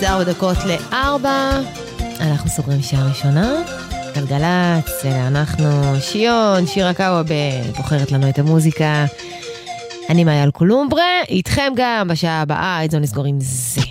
4 דקות ל-4, אנחנו סוגרים שעה ראשונה, גלגלץ, אנחנו שיון, שירה קאוובה, בוחרת לנו את המוזיקה, אני מאיה אלקולומברה, איתכם גם בשעה הבאה, את זו נסגור עם זה.